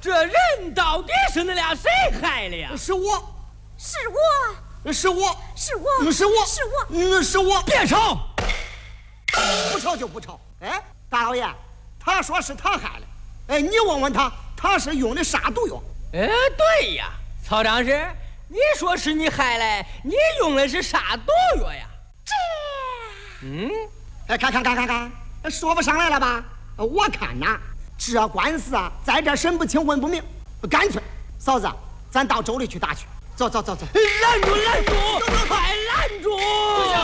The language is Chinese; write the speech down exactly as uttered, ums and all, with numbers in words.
这人到底是你俩谁害的呀？ 是我， 是我， 是我， 是我， 是我， 是我， 嗯，是我。 别吵， 不吵就不吵。哎，大老爷，他说是他害的。哎，你问问他，他是用的啥毒药？ 哎，对呀，曹长史，你说是你害的，你用的是啥毒药呀？ 这， 嗯， 哎，看看看看看，说不上来了吧？我看呐，这官司啊，在这审不清问不明，干脆，嫂子，咱到州里去打去。走走走走， 拦住拦住，快拦住！